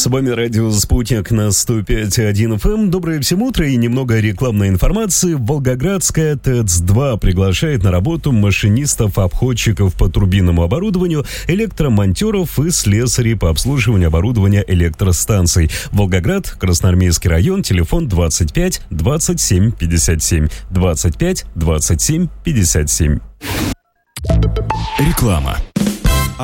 С вами радио «Спутник» на 105.1 FM. Доброе всем утро и немного рекламной информации. Волгоградская ТЭЦ-2 приглашает на работу машинистов-обходчиков по турбинному оборудованию, электромонтеров и слесарей по обслуживанию оборудования электростанций. Волгоград, Красноармейский район, телефон 25 27 57. 25 27 57. Реклама.